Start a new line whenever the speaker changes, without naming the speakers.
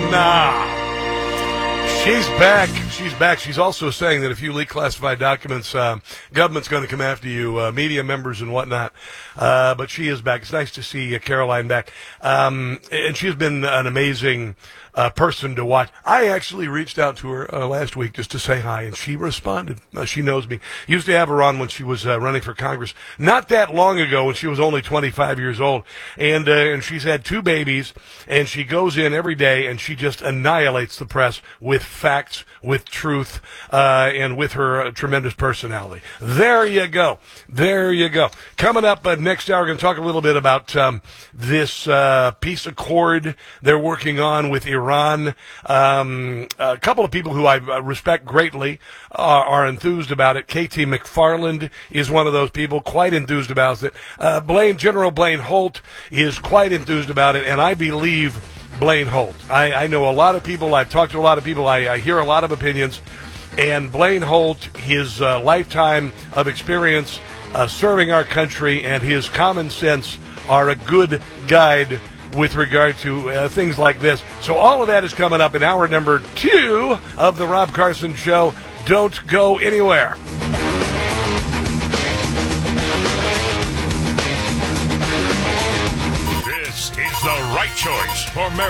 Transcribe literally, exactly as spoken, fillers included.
Nah. She's back. She's back. She's also saying that if you leak classified documents, uh, government's going to come after you, uh, media members and whatnot. Uh, but she is back. It's nice to see uh, Caroline back. Um, and she's been an amazing uh, person to watch. I actually reached out to her uh, last week just to say hi, and she responded. Uh, she knows me. Used to have her on when she was uh, running for Congress not that long ago when she was only twenty-five years old. And, uh, and she's had two babies, and she goes in every day, and she just annihilates the press with facts, with truth, uh, and with her uh, tremendous personality. There you go. There you go. Coming up uh, next hour, we're going to talk a little bit about um, this uh, peace accord they're working on with Iran. Um, a couple of people who I uh, respect greatly uh, are enthused about it. K T McFarland is one of those people, quite enthused about it. Uh, Blaine, General Blaine Holt is quite enthused about it, and I believe Blaine Holt. I, I know a lot of people. I've talked to a lot of people. I, I hear a lot of opinions. And Blaine Holt, his uh, lifetime of experience uh, serving our country and his common sense are a good guide with regard to uh, things like this. So all of that is coming up in hour number two of the Rob Carson Show. Don't go anywhere.
This is the right choice for Maryland.